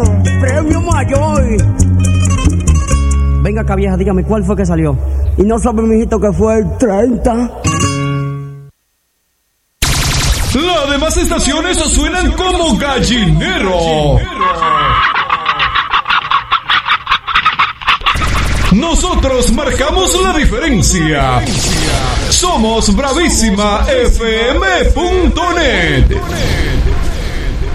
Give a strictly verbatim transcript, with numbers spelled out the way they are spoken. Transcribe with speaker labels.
Speaker 1: pesos. Premio mayor. Venga acá, vieja, dígame, ¿cuál fue que salió? Y no sabe, mijito, que fue el treinta.
Speaker 2: Las demás estaciones suenan como gallinero. Nosotros marcamos la diferencia. Somos Bravísima F M punto net.